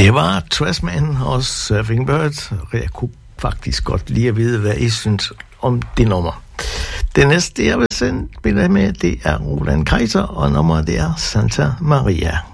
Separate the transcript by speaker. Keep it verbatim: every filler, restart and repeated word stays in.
Speaker 1: Det var Trashman og Surfing Bird, og jeg kunne faktisk godt lide at vide, hvad I synes om det nummer. Det næste, jeg vil sende billeder med, det er Roland Kaiser, og nummeret det er Santa Maria.